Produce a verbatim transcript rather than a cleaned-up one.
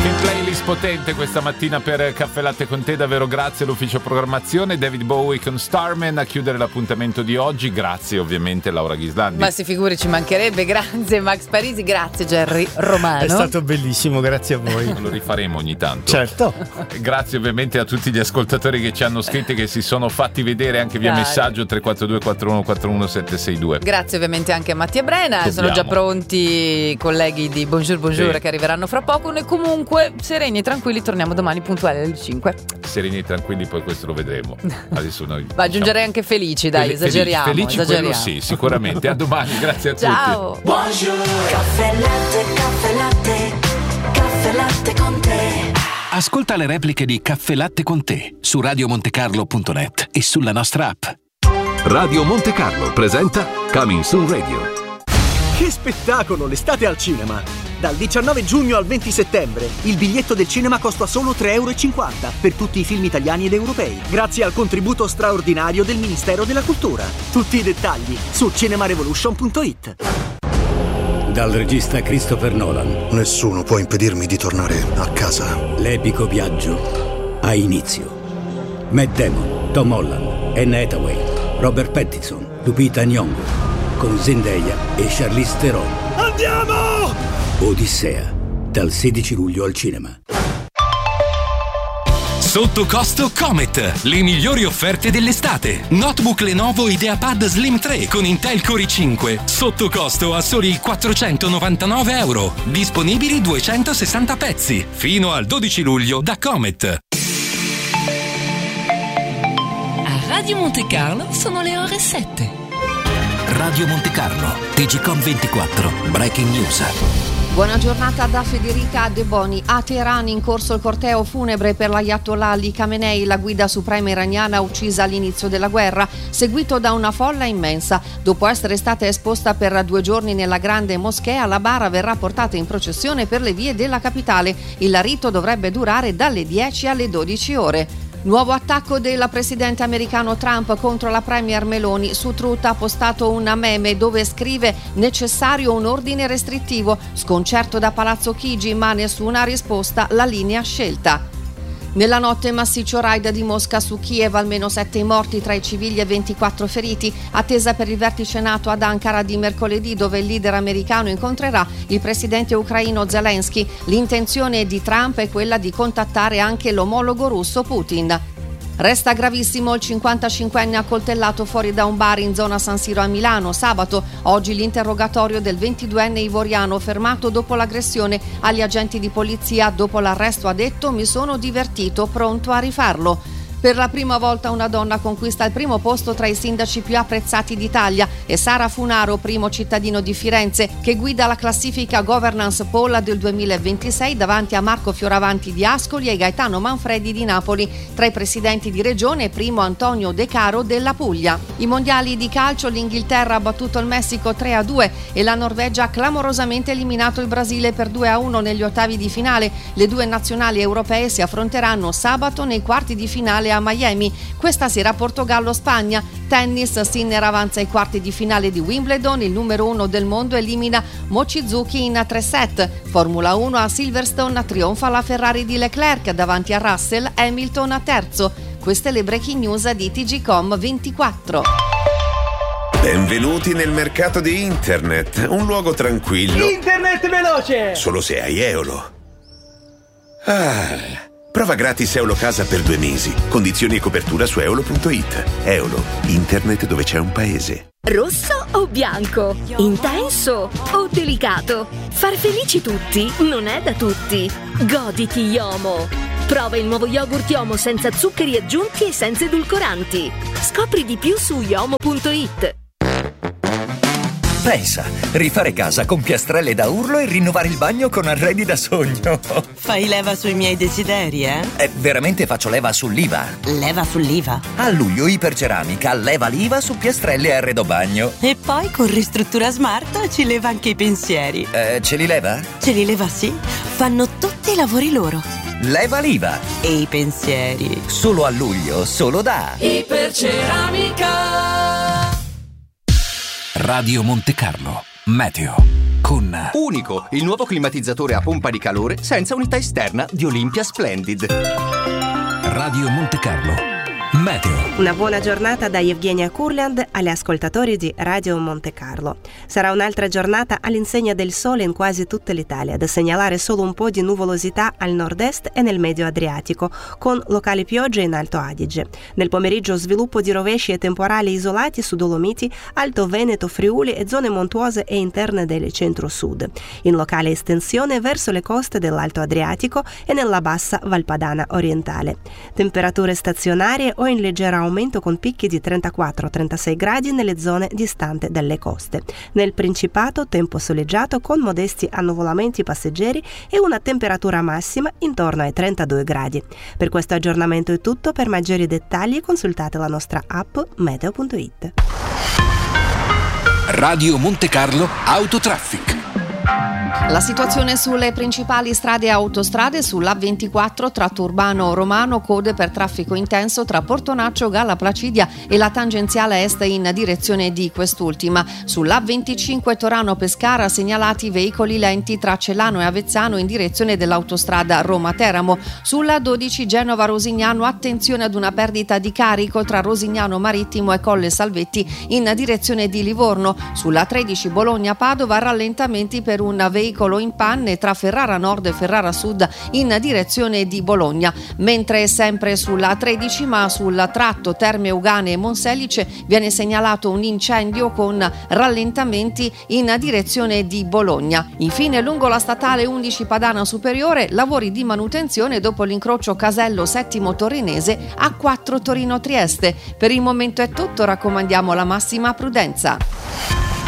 In playlist potente questa mattina per Caffè Latte con te, davvero grazie all'ufficio programmazione, David Bowie con Starman a chiudere l'appuntamento di oggi, grazie ovviamente Laura Ghislandi. Ma si figuri, ci mancherebbe, grazie Max Parisi, grazie Jerry Romano. È stato bellissimo, grazie a voi. Lo rifaremo ogni tanto. Certo. Grazie ovviamente a tutti gli ascoltatori che ci hanno scritto e che si sono fatti vedere anche via Dai. messaggio tre quattro due quattro uno quattro uno sette sei due. Grazie ovviamente anche a Mattia Brena. Dobbiamo. Sono già pronti i colleghi di Bonjour Bonjour sì. che arriveranno fra poco. Noi comunque sereni e tranquilli torniamo domani puntuali alle cinque. Sereni e tranquilli, poi questo lo vedremo. Adesso noi va, aggiungerei anche felici, dai, Fel- esageriamo. Felici, esageriamo. quello sì, sicuramente. A domani, grazie a Ciao. tutti. Buongiorno. Caffè latte, caffè latte, caffè latte con te. Ascolta le repliche di Caffè Latte con te su radio montecarlo punto net e sulla nostra app. Radio Monte Carlo presenta Coming Soon Radio. Che spettacolo, l'estate al cinema! Dal diciannove giugno al venti settembre il biglietto del cinema costa solo tre e cinquanta euro per tutti i film italiani ed europei, grazie al contributo straordinario del Ministero della Cultura. Tutti i dettagli su cinemarevolution punto it. Dal regista Christopher Nolan. Nessuno può impedirmi di tornare a casa. L'epico viaggio ha inizio. Matt Damon, Tom Holland, Anne Hathaway, Robert Pattinson, Lupita Nyong'o, con Zendaya e Charlize Theron. Andiamo! Odissea, dal sedici luglio al cinema. Sotto costo Comet, le migliori offerte dell'estate. Notebook Lenovo IdeaPad Slim tre con Intel Core i cinque, sotto costo a soli quattrocentonovantanove euro. Disponibili duecentosessanta pezzi, fino al dodici luglio da Comet. A Radio Monte Carlo sono le ore sette. Radio Monte Carlo, T G Com ventiquattro, Breaking News. Buona giornata da Federica De Boni. A Teheran in corso il corteo funebre per l'Ayatollah Ali Khamenei, la guida suprema iraniana uccisa all'inizio della guerra, seguito da una folla immensa. Dopo essere stata esposta per due giorni nella grande moschea, la bara verrà portata in processione per le vie della capitale. Il rito dovrebbe durare dalle dieci alle dodici ore. Nuovo attacco del presidente americano Trump contro la premier Meloni. Su Truth ha postato un meme dove scrive: necessario un ordine restrittivo. Sconcerto da Palazzo Chigi, ma nessuna risposta, la linea scelta. Nella notte massiccio raid di Mosca su Kiev, almeno sette morti tra i civili e ventiquattro feriti, attesa per il vertice NATO ad Ankara di mercoledì, dove il leader americano incontrerà il presidente ucraino Zelensky. L'intenzione di Trump è quella di contattare anche l'omologo russo Putin. Resta gravissimo il cinquantacinquenne accoltellato fuori da un bar in zona San Siro a Milano sabato. Oggi l'interrogatorio del ventiduenne ivoriano fermato dopo l'aggressione agli agenti di polizia. Dopo l'arresto ha detto: mi sono divertito, pronto a rifarlo. Per la prima volta una donna conquista il primo posto tra i sindaci più apprezzati d'Italia. È Sara Funaro, primo cittadino di Firenze, che guida la classifica Governance Poll del duemilaventisei davanti a Marco Fioravanti di Ascoli e Gaetano Manfredi di Napoli. Tra i presidenti di regione, primo Antonio De Caro della Puglia. I mondiali di calcio, l'Inghilterra ha battuto il Messico tre a due e la Norvegia ha clamorosamente eliminato il Brasile per due a uno negli ottavi di finale. Le due nazionali europee si affronteranno sabato nei quarti di finale a Miami. Questa sera Portogallo-Spagna. Tennis, Sinner avanza ai quarti di finale di Wimbledon, il numero uno del mondo elimina Mochizuki in tre set. Formula uno a Silverstone, trionfa la Ferrari di Leclerc davanti a Russell, Hamilton a terzo. Queste le breaking news di T G Com ventiquattro. Benvenuti nel mercato di internet, un luogo tranquillo. Internet veloce! Solo se hai Eolo. Ah... Prova gratis Eolo Casa per due mesi. Condizioni e copertura su eolo punto it. Eolo, internet dove c'è un paese. Rosso o bianco? Intenso o delicato? Far felici tutti non è da tutti. Goditi Yomo. Prova il nuovo yogurt Yomo senza zuccheri aggiunti e senza edulcoranti. Scopri di più su yomo punto it. Pensa, rifare casa con piastrelle da urlo e rinnovare il bagno con arredi da sogno. Fai leva sui miei desideri, eh? Eh, veramente faccio leva sull'I V A. Leva sull'I V A? A luglio Iperceramica leva l'I V A su piastrelle e arredo bagno. E poi con Ristruttura Smart ci leva anche i pensieri. Eh, ce li leva? Ce li leva, sì. Fanno tutti i lavori loro. Leva l'I V A. E i pensieri. Solo a luglio, solo da Iperceramica. Radio Monte Carlo, Meteo. con Unico, il nuovo climatizzatore a pompa di calore senza unità esterna di Olympia Splendid. Radio Monte Carlo. Meteo. Una buona giornata da Evgenia Kurland agli ascoltatori di Radio Monte Carlo. Sarà un'altra giornata all'insegna del sole in quasi tutta l'Italia, da segnalare solo un po' di nuvolosità al nord-est e nel medio Adriatico, con locali piogge in Alto Adige. Nel pomeriggio sviluppo di rovesci e temporali isolati su Dolomiti, Alto Veneto, Friuli e zone montuose e interne del centro-sud. In locale estensione verso le coste dell'Alto Adriatico e nella bassa Valpadana orientale. Temperature stazionarie o in leggero aumento con picchi di trentaquattro trentasei gradi nelle zone distanti dalle coste. Nel Principato tempo soleggiato con modesti annuvolamenti passeggeri e una temperatura massima intorno ai trentadue gradi. Per questo aggiornamento è tutto. Per maggiori dettagli consultate la nostra app meteo punto it. Radio Monte Carlo Autotraffic. La situazione sulle principali strade e autostrade: sull'A ventiquattro tratto urbano romano, code per traffico intenso tra Portonaccio, Galla Placidia e la tangenziale est in direzione di quest'ultima. Sull'A venticinque Torano Pescara segnalati veicoli lenti tra Celano e Avezzano in direzione dell'autostrada Roma-Teramo. Sulla dodici Genova Rosignano attenzione ad una perdita di carico tra Rosignano Marittimo e Colle Salvetti in direzione di Livorno. Sulla tredici Bologna Padova rallentamenti per un veicolo in panne tra Ferrara Nord e Ferrara Sud in direzione di Bologna, mentre sempre sulla tredici ma sul tratto Terme Ugane e Monselice viene segnalato un incendio con rallentamenti in direzione di Bologna. Infine lungo la statale undici Padana Superiore lavori di manutenzione dopo l'incrocio Casello Settimo Torinese A quattro Torino Trieste. Per il momento è tutto, raccomandiamo la massima prudenza.